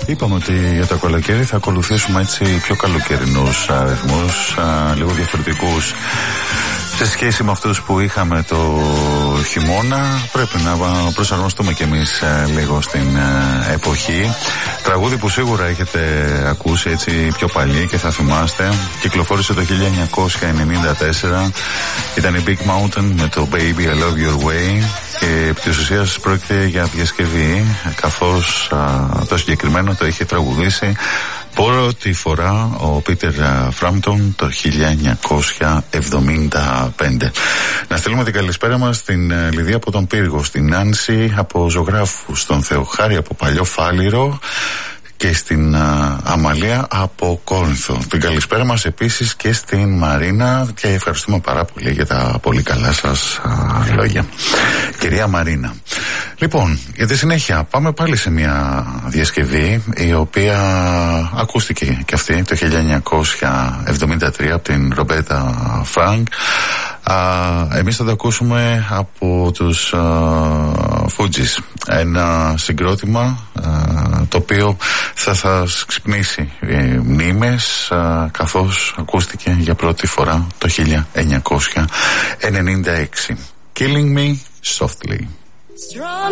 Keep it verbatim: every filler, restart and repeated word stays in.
Είπαμε ότι για το καλοκαίρι θα ακολουθήσουμε έτσι πιο καλοκαιρινούς αριθμούς, λίγο διαφορετικούς σε σχέση με αυτούς που είχαμε το χειμώνα. Πρέπει να προσαρμοστούμε κι εμείς λίγο στην εποχή. Τραγούδι που σίγουρα έχετε ακούσει έτσι πιο παλιοί και θα θυμάστε. Κυκλοφόρησε το χίλια εννιακόσια ενενήντα τέσσερα. Ήταν η Big Mountain με το Baby I Love Your Way. Και επί της ουσίας πρόκειται για διασκευή, καθώς α, το συγκεκριμένο το είχε τραγουδήσει πρώτη φορά ο Πίτερ Φράμπτον το χίλια εννιακόσια εβδομήντα πέντε. Να στείλουμε την καλησπέρα μας στην Λιδία από τον Πύργο, στην Άνση από Ζωγράφου, στον Θεοχάρη από Παλιό Φάληρο και στην α, Αμαλία από Κόρινθο. Την καλησπέρα μας επίσης και στην Μαρίνα και ευχαριστούμε πάρα πολύ για τα πολύ καλά σας α, λόγια. Κυρία Μαρίνα. Λοιπόν, για τη συνέχεια πάμε πάλι σε μια διασκευή η οποία ακούστηκε και αυτή το χίλια εννιακόσια εβδομήντα τρία από την Ρομπέτα Φρανκ. Εμείς θα το ακούσουμε από τους Φούτζις, ένα συγκρότημα α, το οποίο θα σας ξυπνήσει ε, μνήμες α, καθώς ακούστηκε για πρώτη φορά το χίλια εννιακόσια ενενήντα έξι. Killing Me Softly. Strong